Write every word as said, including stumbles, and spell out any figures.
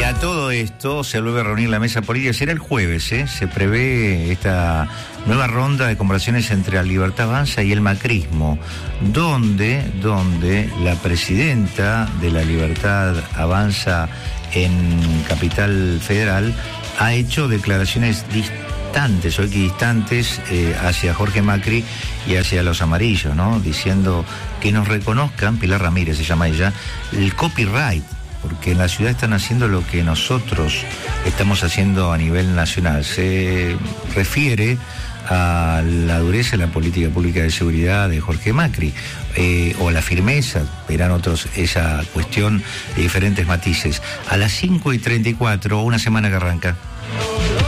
A todo esto se vuelve a reunir la mesa política, será el jueves, ¿eh? Se prevé esta nueva ronda de conversaciones entre la Libertad Avanza y el macrismo, donde, donde la presidenta de la Libertad Avanza en Capital Federal ha hecho declaraciones distantes o equidistantes eh, hacia Jorge Macri y hacia los amarillos, ¿no? Diciendo que nos reconozcan, Pilar Ramírez se llama ella, el copyright, porque en la ciudad están haciendo lo que nosotros estamos haciendo a nivel nacional. Se refiere a la dureza de la política pública de seguridad de Jorge Macri, eh, o la firmeza, verán otros esa cuestión de diferentes matices. A las cinco y treinta y cuatro, una semana que arranca.